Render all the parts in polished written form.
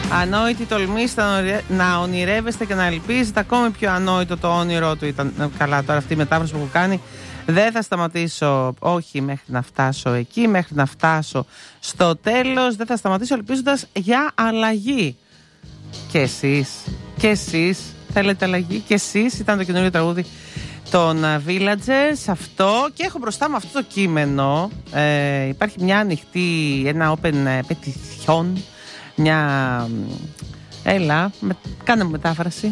Ανόητη τολμής να ονειρεύεστε και να ελπίζετε. Ακόμη πιο ανόητο το όνειρό του ήταν. Καλά, τώρα αυτή η μετάφραση που έχω κάνει. Δεν θα σταματήσω, όχι μέχρι να φτάσω εκεί, μέχρι να φτάσω στο τέλος. Δεν θα σταματήσω ελπίζοντας για αλλαγή. Και εσείς θέλετε αλλαγή. Και εσείς, ήταν το καινούριο τραγούδι των Villagers αυτό. Και έχω μπροστά μου αυτό το κείμενο. Υπάρχει μια ανοιχτή, ένα open petition. Έλα, κάνε μου μετάφραση.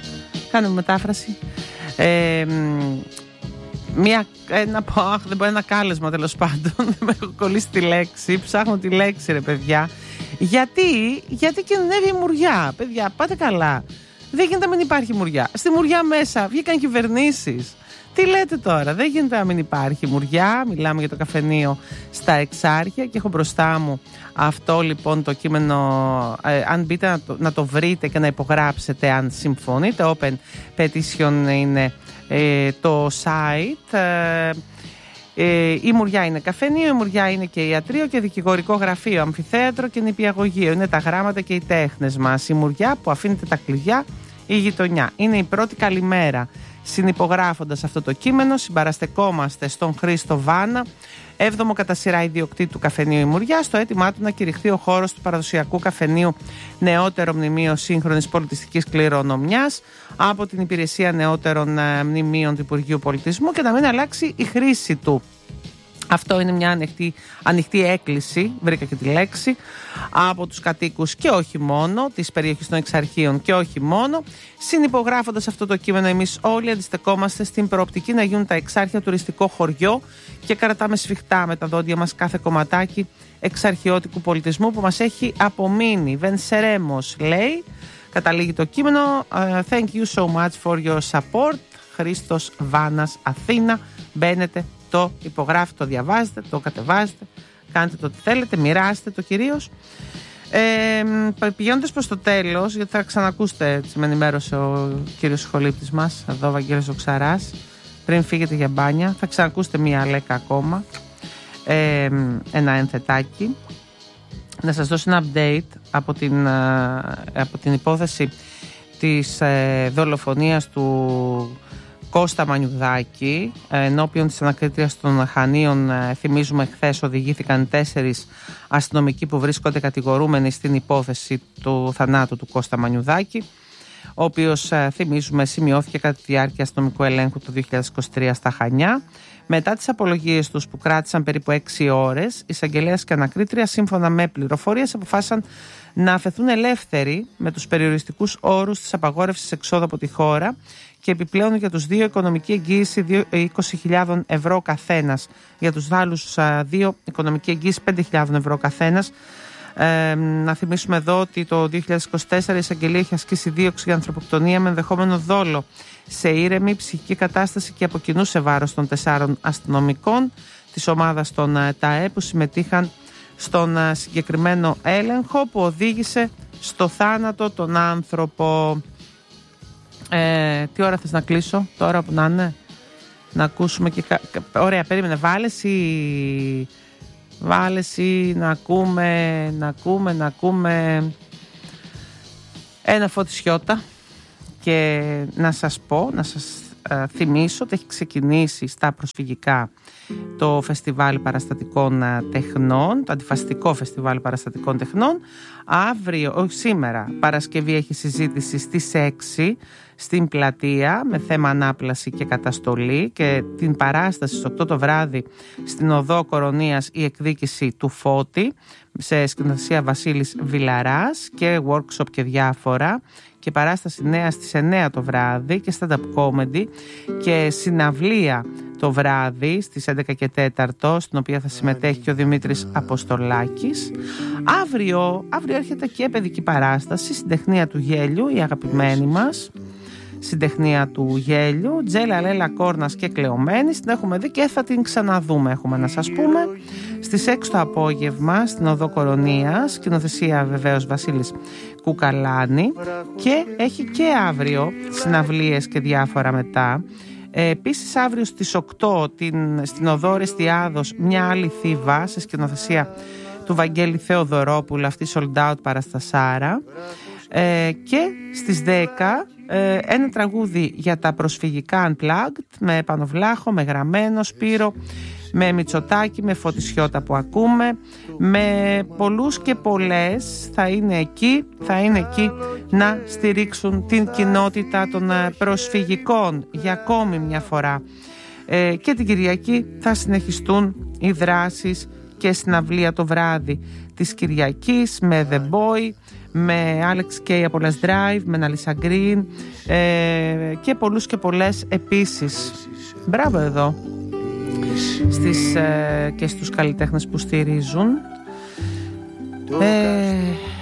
Ένα κάλεσμα, τέλος πάντων. Με έχω κολλήσει τη λέξη. Ψάχνω τη λέξη, ρε παιδιά. Γιατί κινδυνεύει η μουριά. Παιδιά, πάτε καλά. Δεν γίνεται να μην υπάρχει μουριά. Στη μουριά μέσα βγήκαν κυβερνήσεις. Τι λέτε τώρα, δεν γίνεται να μην υπάρχει μουριά. Μιλάμε για το καφενείο στα Εξάρχεια και έχω μπροστά μου αυτό λοιπόν το κείμενο. Αν μπείτε να το βρείτε και να υπογράψετε αν συμφωνείτε. Open Petition είναι το site. Η μουριά είναι καφενείο, η μουριά είναι και ιατρείο και δικηγορικό γραφείο, αμφιθέατρο και νηπιαγωγείο. Είναι τα γράμματα και οι τέχνες μας. Η μουριά που αφήνεται τα κλειδιά, η γειτονιά. Είναι η πρώτη καλημέρα. Συνυπογράφοντας αυτό το κείμενο, συμπαραστεκόμαστε στον Χρήστο Βάνα, 7ο κατά σειρά ιδιοκτήτη του καφενείου η Μουριά, στο αίτημά του να κηρυχθεί ο χώρος του παραδοσιακού καφενείου νεότερο μνημείο σύγχρονης πολιτιστικής κληρονομιάς από την Υπηρεσία Νεότερων Μνημείων του Υπουργείου Πολιτισμού και να μην αλλάξει η χρήση του. Αυτό είναι μια ανοιχτή έκκληση, βρήκα και τη λέξη, από τους κατοίκους και όχι μόνο, της περιοχής των Εξαρχείων και όχι μόνο. Συνυπογράφοντας αυτό το κείμενο, εμείς όλοι αντιστεκόμαστε στην προοπτική να γίνουν τα Εξάρχεια τουριστικό χωριό και κρατάμε σφιχτά με τα δόντια μας κάθε κομματάκι εξαρχιώτικου πολιτισμού που μας έχει απομείνει. Venceremos, λέει, καταλήγει το κείμενο. Thank you so much for your support. Χρήστος Βάνας, Αθήνα. Μπαίνετε, το υπογράφετε, το διαβάζετε, το κατεβάζετε, κάντε το τι θέλετε, μοιράστε το κυρίως. Πηγαίνοντας προς το τέλος, γιατί θα ξανακούσετε, έτσι με ενημέρωσε ο κύριος σχολήπτης μας, εδώ ο Βαγγέλης Οξαράς, πριν φύγετε για μπάνια, θα ξανακούσετε μία λέκα ακόμα, ένα ενθετάκι. Να σας δώσω ένα update από την υπόθεση της δολοφονίας του Κώστα Μανιουδάκη, ενώπιον της ανακρίτριας των Χανίων. Θυμίζουμε, χθες οδηγήθηκαν 4 αστυνομικοί που βρίσκονται κατηγορούμενοι στην υπόθεση του θανάτου του Κώστα Μανιουδάκη, ο οποίος, θυμίζουμε, σημειώθηκε κατά τη διάρκεια αστυνομικού ελέγχου του 2023 στα Χανιά. Μετά τις απολογίες τους που κράτησαν περίπου 6 ώρες, η εισαγγελέας και ανακρίτρια, σύμφωνα με πληροφορίες, αποφάσισαν να αφαιθούν ελεύθεροι με τους περιοριστικούς όρους της απαγόρευσης εξόδου από τη χώρα και επιπλέον για τους 2 οικονομική εγγύηση 20.000 ευρώ καθένας. Για τους άλλους 2 οικονομική εγγύηση 5.000 ευρώ καθένας. Να θυμίσουμε εδώ ότι το 2024 η εισαγγελία έχει ασκήσει δίωξη για ανθρωποκτονία με ενδεχόμενο δόλο σε ήρεμη ψυχική κατάσταση και από κοινού σε βάρος των 4 αστυνομικών της ομάδας των ΤΑΕ που συμμετείχαν στον συγκεκριμένο έλεγχο που οδήγησε στο θάνατο τον άνθρωπο. Τι ώρα θες να κλείσω, τώρα που να είναι, να ακούσουμε και ωραία, περίμενε, βάλες ή να ακούμε ένα Φωτισιώτα και να σας πω, να σας θυμίσω ότι έχει ξεκινήσει στα προσφυγικά το φεστιβάλ παραστατικών τεχνών, το αντιφαστικό φεστιβάλ παραστατικών τεχνών. Σήμερα Παρασκευή έχει συζήτηση στις 6 στην Πλατεία με θέμα ανάπλαση και καταστολή, και την παράσταση στις 8 το βράδυ στην Οδό Κορωνίας η εκδίκηση του Φώτη σε σκηνοθεσία Βασίλης Βιλαράς και workshop και διάφορα, και παράσταση νέα στις 9 το βράδυ και stand-up comedy και συναυλία το βράδυ στις 11 και 4, στην οποία θα συμμετέχει και ο Δημήτρης Αποστολάκης. Αύριο έρχεται και παιδική παράσταση, Συντεχνία του Γέλιου, η αγαπημένη μας Συντεχνία του Γέλιου, Τζέλα, Λέλα, Κόρνας και Κλεωμένης. Την έχουμε δει και θα την ξαναδούμε, έχουμε να σας πούμε, στις 6 το απόγευμα στην Οδό Κορωνίας, σκηνοθεσία βεβαίως Βασίλης Κουκαλάνη, και έχει και αύριο συναυλίες και διάφορα μετά. Επίσης αύριο στις 8 στην Οδό Ρεστιάδος μια άλλη Θήβα σε σκηνοθεσία του Βαγγέλη Θεοδωρόπουλου, αυτή sold out παραστασάρα. Και στις 10 ένα τραγούδι για τα προσφυγικά Unplugged, με Πανοβλάχο, με Γραμμένο, Σπύρο, με Μητσοτάκη, με Φωτισιώτα που ακούμε, με πολλούς και πολλές θα είναι εκεί να στηρίξουν την κοινότητα των προσφυγικών για ακόμη μια φορά. Και την Κυριακή θα συνεχιστούν οι δράσεις και συναυλία το βράδυ της Κυριακής με The Boy, με Alex K από Let's Drive, με Ναλίσα Green και πολλούς και πολλές επίσης. Μπράβο εδώ και στους καλλιτέχνες που στηρίζουν.